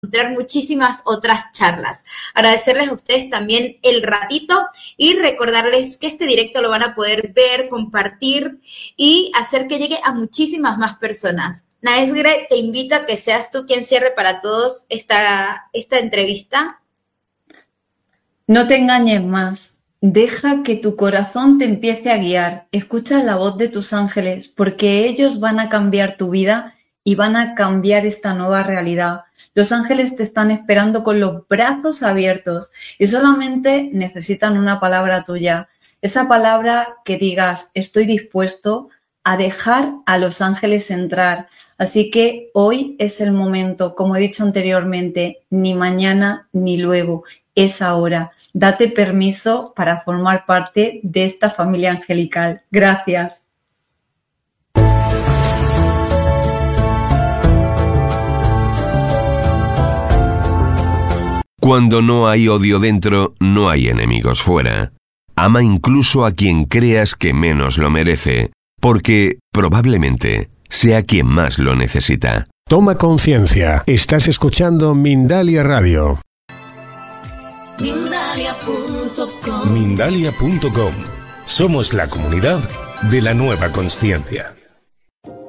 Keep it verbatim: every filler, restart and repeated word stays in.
encontrar muchísimas otras charlas. Agradecerles a ustedes también el ratito y recordarles que este directo lo van a poder ver, compartir y hacer que llegue a muchísimas más personas. Naesgre, te invito a que seas tú quien cierre para todos esta, esta entrevista. No te engañes más. Deja que tu corazón te empiece a guiar. Escucha la voz de tus ángeles, porque ellos van a cambiar tu vida y van a cambiar esta nueva realidad. Los ángeles te están esperando con los brazos abiertos y solamente necesitan una palabra tuya. Esa palabra que digas, estoy dispuesto a dejar a los ángeles entrar. Así que hoy es el momento, como he dicho anteriormente, ni mañana ni luego, es ahora. Date permiso para formar parte de esta familia angelical. Gracias. Cuando no hay odio dentro, no hay enemigos fuera. Ama incluso a quien creas que menos lo merece, porque probablemente sea quien más lo necesita. Toma conciencia. Estás escuchando Mindalia Radio. Mindalia punto com. Mindalia punto com. Somos la comunidad de la nueva consciencia.